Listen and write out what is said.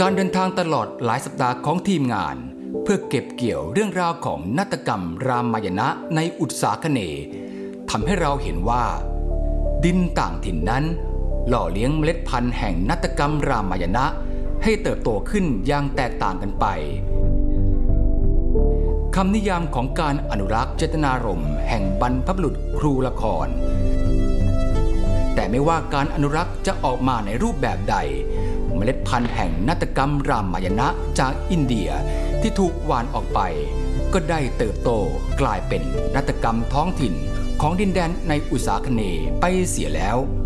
การเดินทางตลอดหลายสัปดาห์ของทีมงานเพื่อเก็บเกี่ยวเรื่องราวของนาฏกรรมรามายณะในอุตสาคเนย์ทำให้เราเห็นว่าดินต่างถิ่นนั้นหล่อเลี้ยงเมล็ดพันธุ์แห่งนาฏกรรมรามายณะให้เติบโตขึ้นอย่างแตกต่างกันไปคำนิยามของการอนุรักษ์เจตนารมณ์แห่งบรรพบุรุษครูละครแต่ไม่ว่าการอนุรักษ์จะออกมาในรูปแบบใดเมล็ดพันธุ์แห่งนาฏกรรมรามายณะจากอินเดียที่ถูกหว่านออกไปก็ได้เติบโตกลายเป็นนาฏกรรมท้องถิ่นของดินแดนในอุตสาคเนย์ไปเสียแล้ว